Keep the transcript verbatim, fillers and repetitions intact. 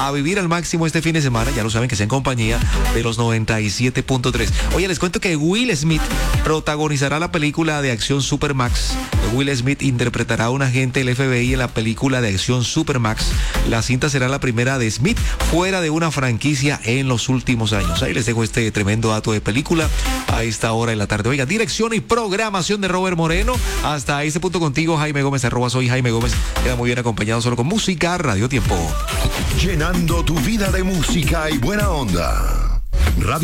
a vivir al máximo este fin de semana. Ya lo saben que sea en compañía de los noventa y siete punto tres. Oye, les cuento que Will Smith protagonizará la película de acción Supermax. Will Smith interpretará a un agente del F B I en la película de acción Supermax. La cinta será la primera de Smith fuera de una franquicia en los últimos años. Ahí les dejo este tremendo dato de película a esta hora de la tarde. Oiga, dirección y programación de Robert Moreno. Hasta este punto contigo, Jaime Gómez, arroba soy Jaime Gómez. Queda muy bien acompañado solo con música, Radio Tiempo. Llenando tu vida de música y buena onda. Radio